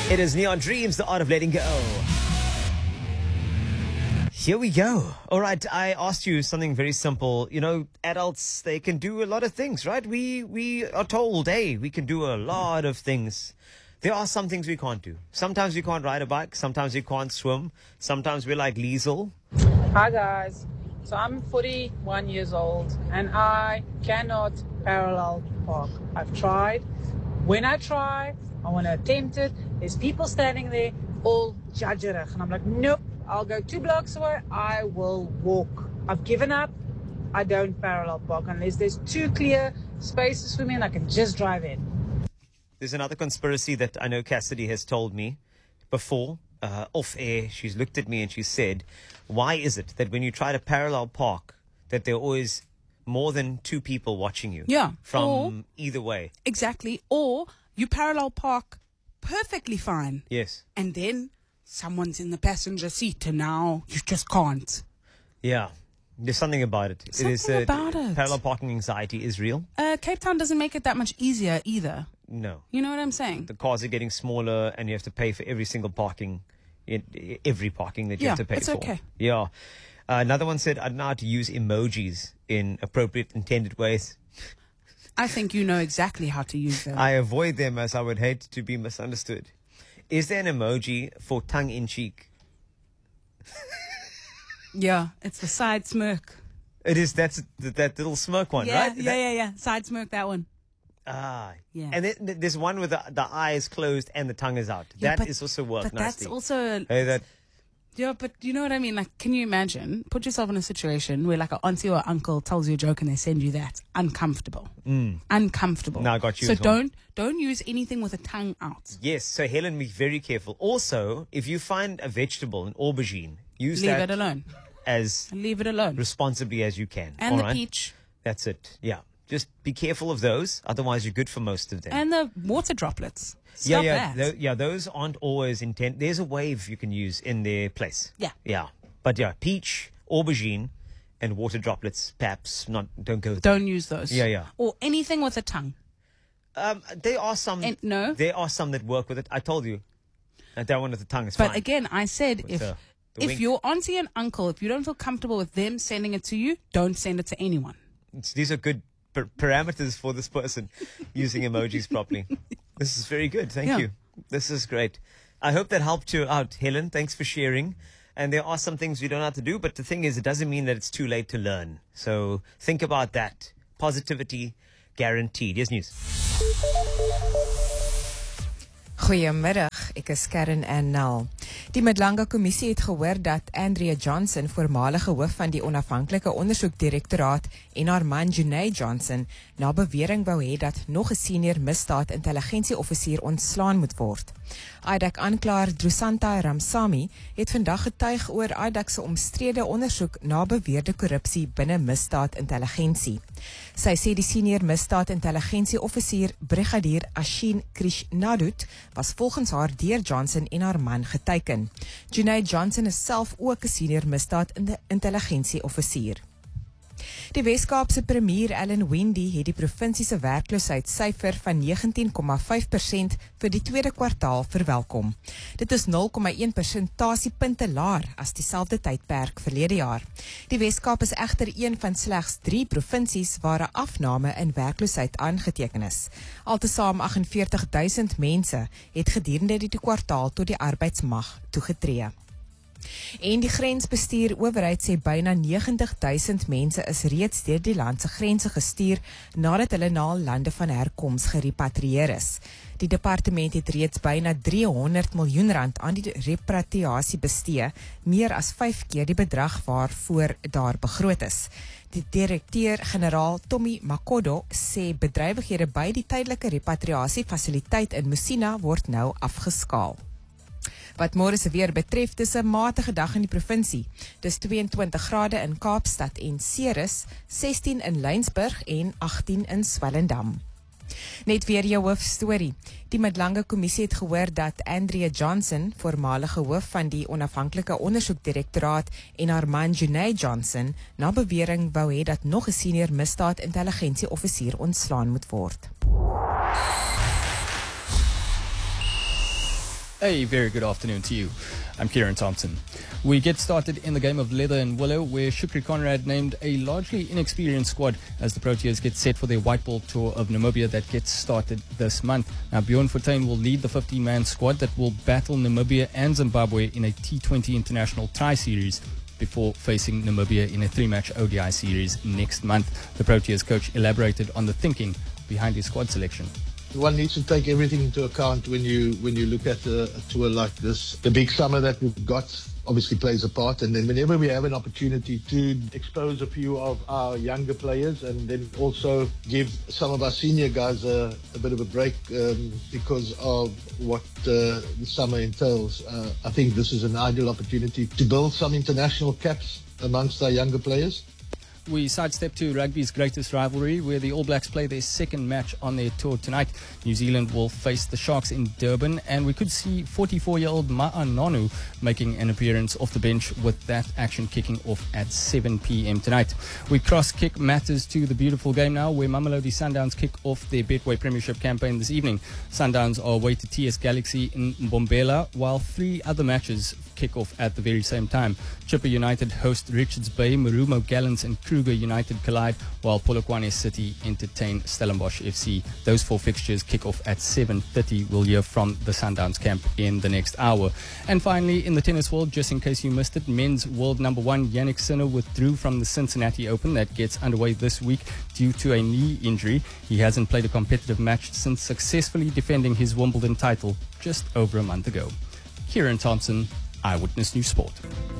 It is Neon Dreams, the art of letting go. Here we go. All right, I asked you something very simple. You know, adults, they can do a lot of things, right? We are told, hey, we can do a lot of things. There are some things we can't do. Sometimes we can't ride a bike. Sometimes we can't swim. Sometimes we're like Liesel. Hi guys. So I'm 41 years old and I cannot parallel park. I've tried. When I try, I want to attempt it. There's people standing there all judgerig. And I'm like, nope, I'll go 2 blocks away. I will walk. I've given up. I don't parallel park unless there's 2 clear spaces for me and I can just drive in. There's another conspiracy that I know Cassidy has told me before. Off air, she's looked at me and she said, why is it that when you try to parallel park, that there are always more than 2 people watching you? Yeah. From either way. Exactly. Or you parallel park perfectly fine. Yes. And then someone's in the passenger seat and now you just can't. Yeah. There's something about it. Something about it. Parallel parking anxiety is real. Cape Town doesn't make it that much easier either. No. You know what I'm saying? The cars are getting smaller and you have to pay for every single parking, every parking that you have to pay it's for. okay. Yeah. Another one said, I know how to use emojis in appropriate intended ways. I think you know exactly how to use them. I avoid them as I would hate to be misunderstood. Is there an emoji for tongue in cheek? Yeah, it's the side smirk. It is. That's that little smirk one, Yeah, right? yeah. Side smirk, that one. Ah, Yeah. And then there's one with the eye is closed and the tongue is out. Yeah, That is also work But nicely. that's also... Hey, that. Yeah, but you know what I mean? Like, can you imagine? Put yourself in a situation where like an auntie or uncle tells you a joke and they send you that. Uncomfortable. Uncomfortable. No, I got you So as well. don't use anything with a tongue out. Yes. So Helen, be very careful. Also, if you find a vegetable, an aubergine, use Leave that it alone. as Leave it alone. responsibly as you can. And all the right? peach. That's it. Yeah. Just be careful of those. Otherwise, you're good for most of them. And the water droplets. Stop that. Those aren't always intent. There's a wave you can use in their place. Yeah. Yeah. But yeah, peach, aubergine, and water droplets, perhaps don't go with Don't use those. Yeah. Or anything with a tongue. There are some. No. There are some that work with it. I told you. That one with the tongue is But fine. again, I said With the if wink. your auntie and uncle, if you don't feel comfortable with them sending it to you, don't send it to anyone. These are good parameters for this person using emojis properly. This is very good. Thank Yeah. you. This is great. I hope that helped you out, Helen. Thanks for sharing. And there are some things we don't have to do, but the thing is, it doesn't mean that it's too late to learn. So think about that. Positivity guaranteed. Here's news. Goeiemiddag, ek is Karen Annal. Die Madlanga Kommissie het gehoor dat Andrea Johnson, voormalige hoof van die onafhanklike ondersoekdirektoraat, en haar man Junaid Johnson na bewering wou hê dat nog 'n senior misdaad-intelligensieoffisier ontslaan moet word. IDAC-aanklaer Drusanta Ramsamy het vandag getuig oor IDAC se omstrede ondersoek na beweerde korrupsie binne misdaad-intelligensie. Sy sê die senior misdaad-intelligensieoffisier Brigadier Ashin Krishnadut was volgens haar deur Johnson en haar man geteken. Junaid Johnson is self ook 'n senior misdaad-intelligensieoffisier. Die Weskaapse premier Alan Windey het die provinsie se werkloosheidssyfer van 19,5% vir die tweede kwartaal verwelkom. Dit is 0,1 persentasiepunte laer as dieselfde tydperk verlede jaar. Die Weskaap is egter een van slegs 3 provinsies waar 'n afname in werkloosheid aangeteken is. Altesaam 48,000 mense het gedurende die kwartaal tot die arbeidsmag toegetree. En die grensbestuur owerheid sê byna 90,000 mense is reeds deur die land se grense gestuur nadat hulle na lande van herkoms gerepatrieer is. Die departement het reeds byna 300 miljoen rand aan die repatriasie bestee, meer as 5 keer die bedrag waarvoor daar begroot is. Die direkteur-generaal Tommy Makodo sê bedrywighede by die tydelike repatriasiefasiliteit in Musina word nou afgeskaal. Wat môre se weer betref, dis 'n matige dag in die provinsie. Dis 22 grade in Kaapstad en Ceres, 16 in Laingsburg en 18 in Swellendam. Net weer jou hoofstorie. Die Madlanga Kommissie het gehoor dat Andrea Johnson, voormalige hoof van die onafhanklike ondersoekdirektoraat, en haar man Junaid Johnson na bewering wou hê dat nog 'n senior misdaad-intelligensieoffisier ontslaan moet word. A very good afternoon to you. I'm Kieran Thompson. We get started in the game of leather and willow, where Shukri Conrad named a largely inexperienced squad as the Proteas get set for their white ball tour of Namibia that gets started this month. Now, Bjorn Fortuin will lead the 15-man squad that will battle Namibia and Zimbabwe in a T20 International Tri-Series before facing Namibia in a 3-match ODI series next month. The Proteas coach elaborated on the thinking behind his squad selection. One needs to take everything into account when you look at a tour like this. The big summer that we've got obviously plays a part, and then whenever we have an opportunity to expose a few of our younger players and then also give some of our senior guys a bit of a break because of what the summer entails, I think this is an ideal opportunity to build some international caps amongst our younger players. We sidestep to rugby's greatest rivalry, where the All Blacks play their second match on their tour tonight. New Zealand will face the Sharks in Durban, and we could see 44-year-old Ma'a Nonu making an appearance off the bench, with that action kicking off at 7 p.m. tonight. We cross-kick matters to the beautiful game now, where Mamelodi Sundowns kick off their Betway Premiership campaign this evening. Sundowns are away to TS Galaxy in Mbombela, while 3 other matches kick off at the very same time. Chipper United host Richards Bay, Marumo Gallants and Kruger United collide, while Polokwane City entertain Stellenbosch FC. Those 4 fixtures kick off at 7:30. We'll hear from the Sundowns camp in the next hour. And finally, in the tennis world, just in case you missed it, men's world number 1 Yannick Sinner withdrew from the Cincinnati Open that gets underway this week due to a knee injury. He hasn't played a competitive match since successfully defending his Wimbledon title just over a month ago. Kieran Thompson, Eyewitness News Sport.